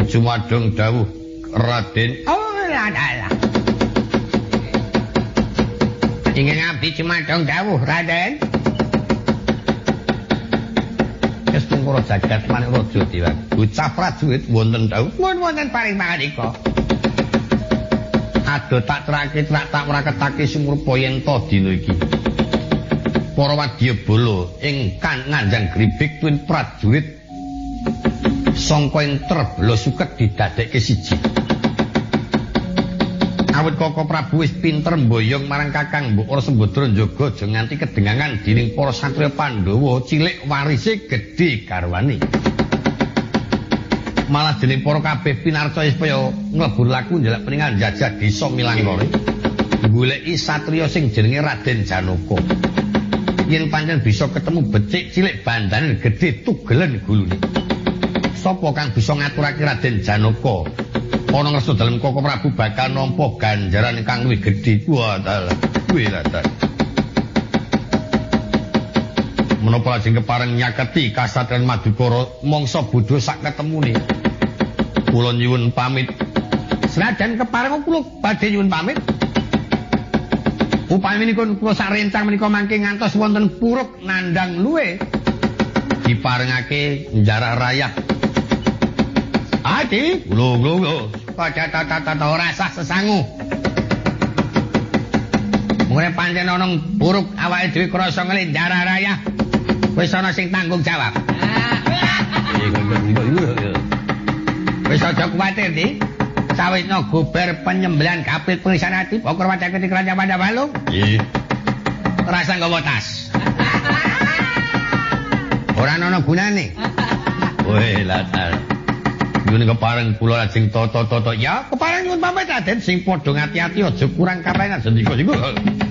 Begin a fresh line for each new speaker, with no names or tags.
Jumadong dawuh Raden.
Oh lah. Ingin ngabdi Jumadong dawuh Raden.
Wis tungkara jagat manik raja dewa. Bocah prajurit wonten dawuh.
Wonten paring pangandika.
Ado tak terake tak mraketake sumurpa yen to dina iki. Para wadyabala ingkang nganjang gribik tuwin prajurit sangka enter bala suket didadekke siji. Awit Koko Prabu wis pinter mboyong marang Kakang Mbok ora Sembadra njaga aja nganti kedengangan dening para satriya Pandhawa cilik warise gedhe garwane. Malah dening para kabeh pinarcaya supaya nglebur laku njaluk peninggal njajah desa Milangkara. Goleki satriya sing jenenge Raden Janaka. Yen pancen bisa ketemu becik cilik bandane gedhe tugelen gulune. Sapa kang bisa ngaturake Raden Janaka? Ana ngersa dalem Koko Prabu bakal nampa ganjaran kang luwih gedhe. Wah, dalah. Kuwi lah ta. Menapa lajeng kepareng nyaketi kasatriyan Madukara mangsa bodho sak ketemune. Kula nyuwun pamit.
Senajan kepareng kula badhe nyuwun pamit. Upaminipun kula sak rencang menika mangke ngantos wonten puruk nandang luwe
diparengake njarah rayah.
Ati,
lho.
Padha tata ora sah sesangu. Mule pancen ana puruk awake dhewe krasa nglenjarah rayah. Wis ana sing tanggung jawab. Wis aja kuwatir, Di. Sawetna gober penyembelihan kapit pengisanati pokor wacake kerajaan Pandawalu.
Nggih.
Rasa nggawa tas. Ora ana gunane.
Weh, latar. Nyuwun kepareng kula lajeng tata-tata. Ya, kepareng nyuwun pamit Raden sing padha ngati-ati aja kurang kapengan sendika.